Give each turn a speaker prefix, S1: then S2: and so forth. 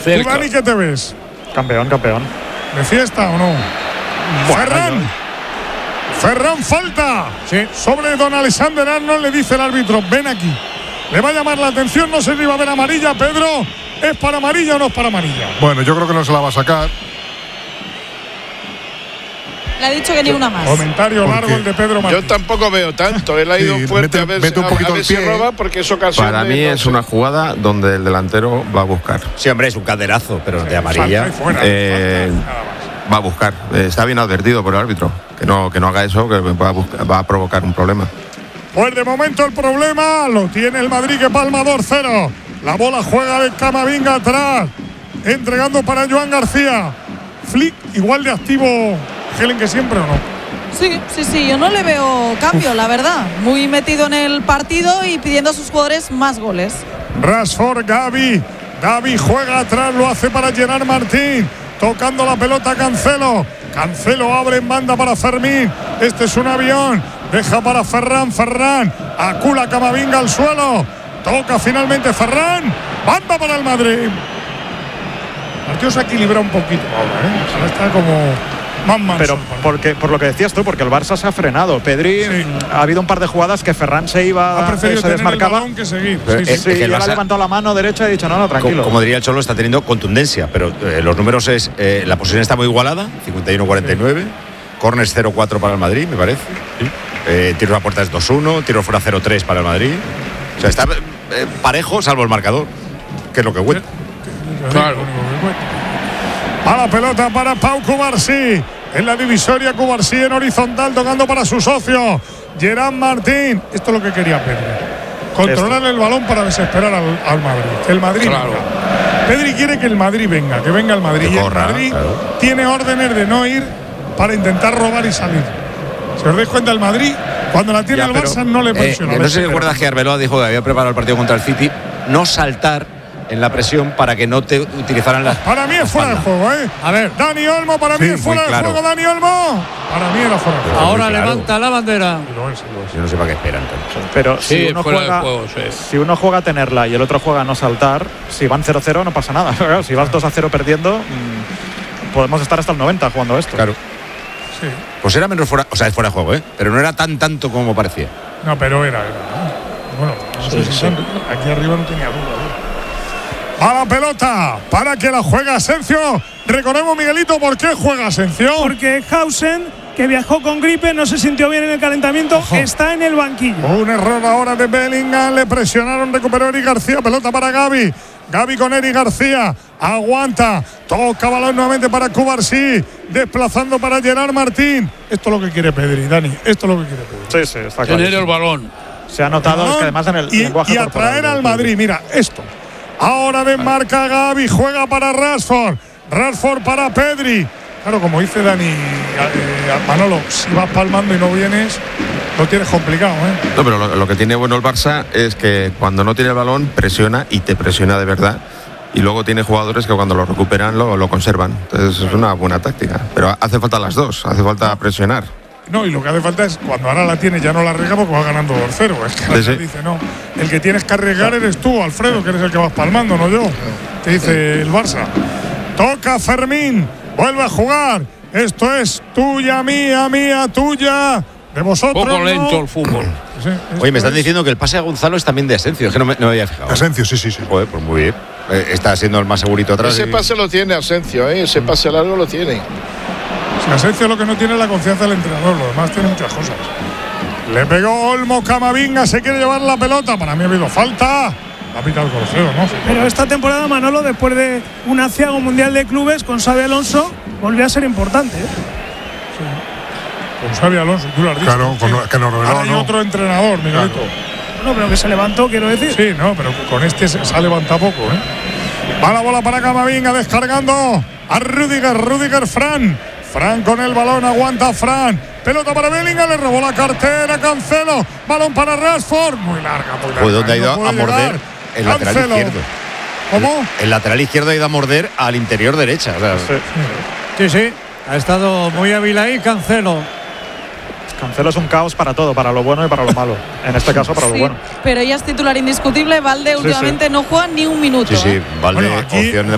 S1: ¿Tú, Dani, qué te ves?
S2: Campeón.
S1: ¿De fiesta o no? Ferran falta.
S3: Sí.
S1: Sobre don Alexander Arnold, le dice el árbitro, ven aquí. Le va a llamar la atención, no sé si va a ver amarilla, Pedro. ¿Es para amarilla o no es para amarilla?
S4: Bueno, yo creo que no se la va a sacar.
S5: Le ha dicho que ni una más.
S1: Comentario largo el de Pedro Martín.
S3: Yo tampoco veo tanto. Él ha ido fuerte
S4: mete un poquito el
S3: si
S4: pie.
S3: roba, porque es ocasión.
S6: Para mí es una jugada donde el delantero va a buscar.
S7: Sí, hombre, es un calderazo, pero de amarilla.
S6: Va a buscar. Está bien advertido por el árbitro. Que no haga eso, que va a provocar un problema.
S1: Pues de momento el problema lo tiene el Madrid, que palma 2-0. La bola juega de Camavinga atrás, entregando para Joan García. Flick igual de activo, Helen, que siempre, ¿o no?
S5: Sí, yo no le veo cambio, la verdad. Muy metido en el partido y pidiendo a sus jugadores más goles.
S1: Rashford, Gavi juega atrás, lo hace para Gerard Martín, tocando la pelota Cancelo abre en banda para Fermín. Este es un avión, deja para Ferran, acula Camavinga al suelo, toca finalmente Ferran, banda para el Madrid. El partido se ha equilibrado un poquito ahora, está como más manso.
S2: Pero por lo que decías tú, porque el Barça se ha frenado. Pedri, ha habido un par de jugadas que Ferran se desmarcaba,
S1: que seguir.
S2: Él ha levantado la mano derecha y ha dicho no, tranquilo.
S7: Como diría el Cholo, está teniendo contundencia, pero los números la posición está muy igualada, 51-49, corners 0-4 para el Madrid, me parece. Tiro a puerta es 2-1, tiro fuera 0-3 para el Madrid. O sea, está parejo, salvo el marcador, que es lo que cuenta.
S1: Claro. A la pelota para Pau Cubarsí. En la divisoria, Cubarsí en horizontal, tocando para su socio Gerard Martín. Esto es lo que quería Pedri. Controlar el balón para desesperar al Madrid. El Madrid venga. Pedri quiere que el Madrid venga, que venga el Madrid. Y el Madrid tiene órdenes de no ir para intentar robar y salir. Si os dais cuenta, el Madrid, cuando la tiene el Barça, no le presiona.
S7: No sé si recuerdas que Arbeloa dijo que había preparado el partido contra el City, no saltar en la presión para que no te utilizaran las.
S1: Para mí es fuera de juego,
S3: A ver,
S1: Dani Olmo, para mí es fuera de juego, Dani Olmo. Para mí era fuera de juego.
S3: Ahora levanta la bandera.
S7: Yo no sé para qué esperan.
S2: Pero si uno juega a tenerla y el otro juega a no saltar, si van 0-0 no pasa nada. Si vas 2-0 perdiendo, podemos estar hasta el 90 jugando esto.
S7: Claro. Sí. Pues era menos fuera, o sea, es fuera de juego, pero no era tanto como parecía.
S1: No, pero era. Bueno, no sé si aquí arriba no tenía duda. A la pelota, para que la juega Asensio. Recordemos, Miguelito, ¿por qué juega Asensio?
S8: Porque Hausen, que viajó con gripe, no se sintió bien en el calentamiento, está en el banquillo.
S1: Un error ahora de Bellingham, le presionaron, recuperó Eric García, pelota para Gavi con Eric García, aguanta, toca balón nuevamente para Cubarsí, desplazando para Gerard Martín. Esto es lo que quiere Pedri, Dani, esto es lo que quiere Pedri.
S2: Sí, está claro.
S3: Tener el balón.
S2: Se ha notado, es que además en el lenguaje
S1: y atraer al Madrid, mira, esto. Ahora desmarca Gavi, juega para Rashford para Pedri. Claro, como dice Dani, Manolo, si vas palmando y no vienes, lo tienes complicado,
S6: No, pero lo que tiene bueno el Barça es que cuando no tiene el balón presiona y te presiona de verdad. Y luego tiene jugadores que cuando lo recuperan lo conservan. Entonces es una buena táctica. Pero hace falta las dos, hace falta presionar.
S1: No, y lo que hace falta es, cuando ahora la tiene, ya no la arriesga porque va ganando 2-0. Es que sí. Dice, no, el que tienes que arriesgar eres tú, Alfredo, que eres el que vas palmando, no yo. Te dice el Barça. Toca Fermín, vuelve a jugar. Esto es tuya, mía, tuya. De vosotros.
S3: Poco lento el fútbol.
S7: Sí, oye, me están diciendo que el pase a Gonzalo es también de Asensio. Es que no me había fijado.
S4: Asensio, sí.
S7: Joder, pues muy bien. Está siendo el más segurito atrás.
S3: Ese pase lo tiene Asensio, ese pase largo lo tiene.
S1: Asensio lo que no tiene es la confianza del entrenador, lo demás tiene muchas cosas. Le pegó Olmo, Camavinga, se quiere llevar la pelota. Para mí ha habido falta. La pita el Corsero, ¿no?
S8: Pero esta temporada, Manolo, después de un aciago mundial de clubes con Xabi Alonso, volvió a ser importante.
S1: Sí. Con Xabi Alonso, tú lo has dicho.
S4: Claro, que nos reveló,
S1: ahora hay otro entrenador, Miguelito.
S8: Claro. No, pero que se levantó, quiero decir.
S1: Sí, no, pero con este se ha levantado poco, Va la bola para Camavinga, descargando a Rüdiger, Fran con el balón, aguanta Fran. Pelota para Bellingham, le robó la cartera, Cancelo. Balón para Rashford. Muy larga.
S7: Pues ¿dónde ha ido a morder? El lateral izquierdo.
S1: ¿Cómo?
S7: El lateral izquierdo ha ido a morder al interior derecha. O sea,
S3: sí. Ha estado muy hábil ahí Cancelo.
S2: Cancelo es un caos para todo, para lo bueno y para lo malo. En este caso, para lo bueno.
S5: Pero ya es titular indiscutible. Valde últimamente no juega ni un minuto.
S7: Sí, Valde, opción de